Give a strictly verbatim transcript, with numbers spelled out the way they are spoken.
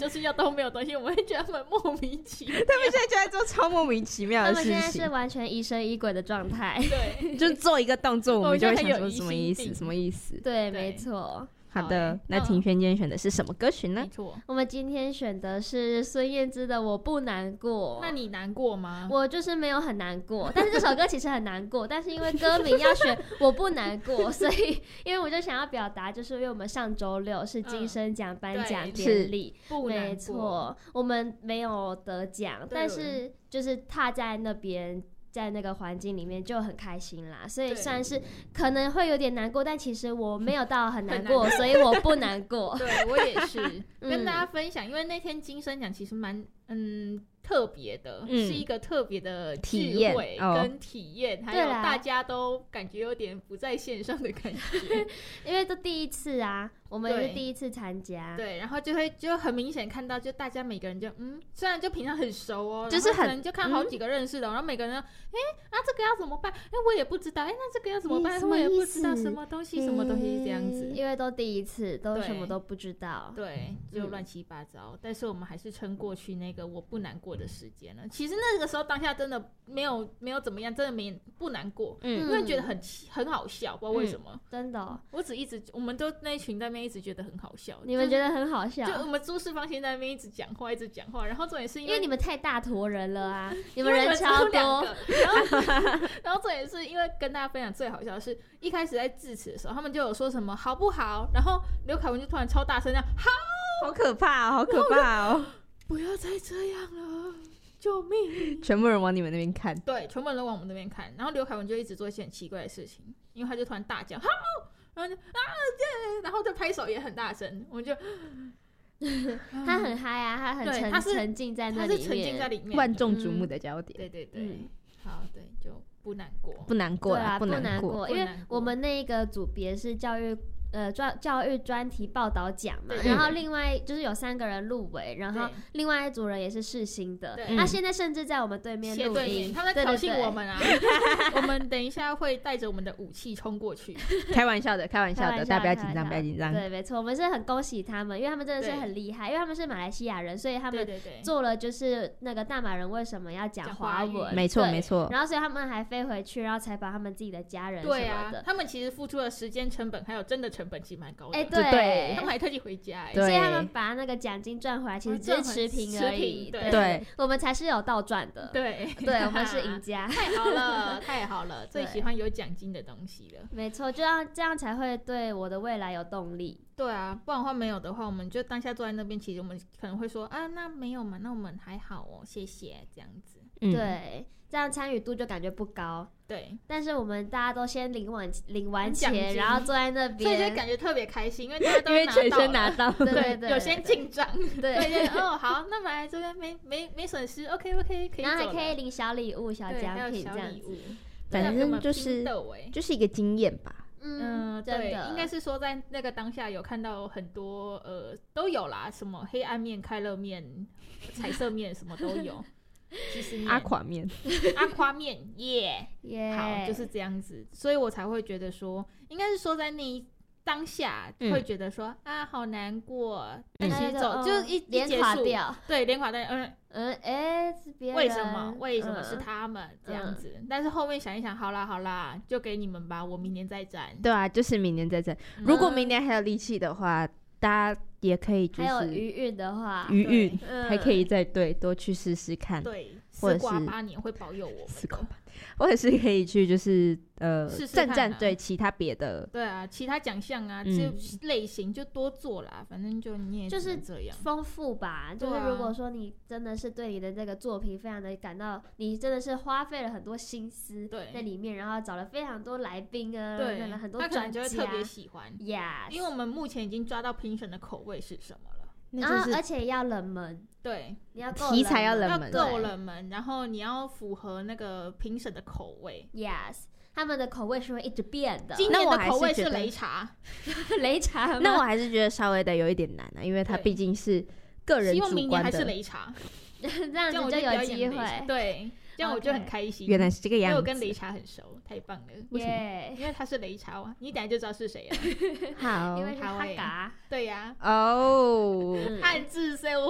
就是要都没有东西，我们会觉得他们莫名其妙。 他们现在就在做超莫名其妙的事情。 他们现在是完全疑神疑鬼的状态。 对， 就做一个动作，我们就会想说什么意思？ 我们就很有疑心病什么意思？ 对，没错。 好的，那庭轩今天选的是什么歌曲呢？ 没错， 我们今天选的是孙燕姿的《我不难过》。 那你难过吗？ 我就是没有很难过，但是这首歌其实很难过，但是因为歌名要选我不难过，所以因为我就想要表达，就是因为我们上周六是金声奖颁奖典礼， 嗯、 没错，我们没有得奖，但是就是踏在那边。在那个环境里面就很开心啦，所以算是可能会有点难过，但其实我没有到很难过，所以我不难过。 对，我也是跟大家分享，因为那天金声奖其实蛮嗯特别的、嗯，是一个特别的智慧跟体验、哦，还有大家都感觉有点不在线上的感觉， 因为都第一次啊，我们也是第一次参加， 对，然后就会就很明显看到，就大家每个人就嗯，虽然就平常很熟哦， 就是很可能就看好几个认识的、嗯，然后每个人哎，那、啊、这个要怎么办？哎，我也不知道，哎，那这个要怎么办？我也不知道什么东西，什么东西这样子， 因为都第一次，都什么都不知道， 对，就乱七八糟、嗯，但是我们还是撑过去那个我不难过的时间了。其实那个时候当下真的没有没有怎么样，真的没不难过，嗯，因为觉得很很好笑，不知道为什么，嗯、 真的、哦， 我只一直我们都那一群在那边一直觉得很好笑， 你们觉得很好笑， 就我们朱世芳先在那边一直讲话，一直讲话，然后重点是因为因为你们太大坨人了啊，你们人超多， 然后然后重点是因为跟大家分享最好笑的是，一开始在致辞的时候，他们就有说什么好不好，然后刘凯文就突然超大声讲好， 好可怕哦，好可怕哦， 不要再这样了。救命！ 全部人往你们那边看， 对，全部人都往我们那边看。然后刘凯文就一直做一些很奇怪的事情，因为他就突然大叫，好，然后就啊，然后就拍手也很大声，我们就他很嗨啊，他很沉，他是沉浸在那里面， 他是沉浸在里面， 万众瞩目的焦点。 嗯、对对对、嗯，好，对，就不难过， 不难过啊， 不难过，因为我们那个组别是教育。呃，专教育专题报道奖嘛，然后另外就是有三个人入围，然后另外一组人也是世新的，他现在甚至在我们对面录音， 他们在挑衅我们啊！我们等一下会带着我们的武器冲过去， 开玩笑的，开玩笑的，大家不要紧张，不要紧张。 对，没错，我们是很恭喜他们，因为他们真的是很厉害，因为他们是马来西亚人，所以他们做了就是那个大马人为什么要讲华文， 没错没错。 然后所以他们还飞回去，然后采访他们自己的家人什么的。 对啊，他们其实付出的时间成本还有真的成本其实蛮高的。 哎、欸，对， 他们还特地回家、欸， 所以他们把那个奖金赚回来，其实只是持平而已。 对， 对，我们才是有倒赚的。 对， 对，我们是赢家。 太好了，太好了，最喜欢有奖金的东西了。 没错，就要这样才会对我的未来有动力。 对啊，不然的话没有的话，我们就当下坐在那边，其实我们可能会说啊，那没有嘛，那我们还好哦，谢谢，这样子。 嗯、对，这样参与度就感觉不高。 对， 但是我们大家都先领完领完钱，然后坐在那边， 所以就感觉特别开心，因为大家都因为全身拿到， 对对对， 有先进账， 对对哦，好，那本来这边没没没损失 ，OK OK， 可以走了， 然后还可以领小礼物、小奖品这样子， 反正就是就是一个经验吧。 嗯，对，应该是说在那个当下有看到很多呃都有啦，什么黑暗面、快乐面、彩色面，什么都有。其实阿垮面， 阿夸面，耶、 yeah, 耶， 好，就是这样子，所以我才会觉得说，应该是说在那一当下会觉得说、嗯、啊，好难过，但其实走、嗯、就一脸垮掉， 对，脸垮掉，嗯嗯，哎、欸，是别人， 为什么？为什么是他们、嗯、这样子、嗯？但是后面想一想，好啦好啦，就给你们吧，我明年再战。 对啊，就是明年再战。嗯、如果明年还有力气的话，大家也可以就是还有余韵的话， 余韵、嗯、还可以再对多去试试看。 对，四挂八年会保佑我们。 四挂八年，或者是可以去就是呃战战、啊、对其他别的， 对啊，其他奖项啊，就类型就多做啦，反正就你也就是这样丰富吧。就是如果说你真的是对你的这个作品非常的感到，你真的是花费了很多心思在里面，然后找了非常多来宾啊， 对， 很多专家， 他可能就会特别喜欢。 Yes， 因为我们目前已经抓到评审的口味是什么了。 然后而且要冷门， 对， 你要够题材要冷门， 要够冷门，然后你要符合那个评审的口味。 Yes， 他们的口味是会一直变的。 今年的口味是擂茶， 擂茶。 那我还是觉得稍微的有一点难啊，因为它毕竟是个人主观的。希望明年还是擂茶， 这样子就有机会。 对。这样我就很开心， okay, 原来是这个样子， 因为我跟雷茶很熟，太棒了。为什么？ Yeah. 因为他是雷茶啊，你等下就知道是谁了。 好， 因为是哈嘎， 对呀、 啊。哦， 汉字，所以我